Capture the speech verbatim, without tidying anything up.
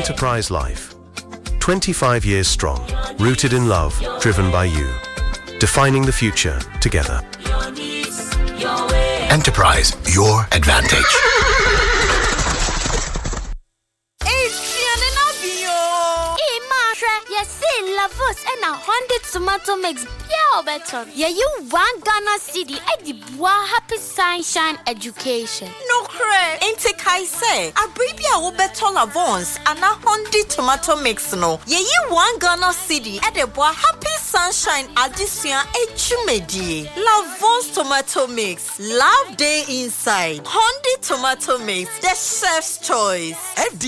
Enterprise Life. twenty-five years strong, rooted in love, driven by you. Defining the future together. Enterprise, your advantage. Lavos and a hundred tomato mix. Yeah, better. Yeah, you one Ghana city. I did happy sunshine education. No cre. Ain't I say? A baby I will better Lavons and a hundred tomato mix. No. Yeah, you one Ghana city. At the boy happy sunshine addition echumedi. Lavons tomato mix. Love day inside. Hundred tomato mix. The chef's choice.